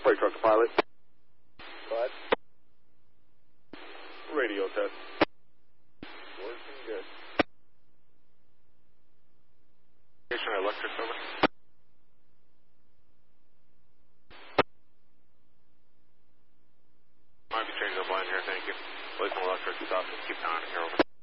Freight truck to pilot. Go ahead. Radio test. Working good. Station electric over. Might be changing the line here, thank you. Placing electric, keep on here over.